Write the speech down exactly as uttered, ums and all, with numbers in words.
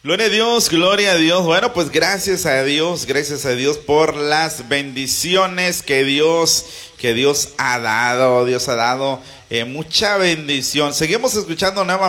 Gloria a Dios, gloria a Dios. Bueno, pues gracias a Dios, gracias a Dios por las bendiciones que Dios, que Dios ha dado. Dios ha dado eh, mucha bendición. Seguimos escuchando nuevamente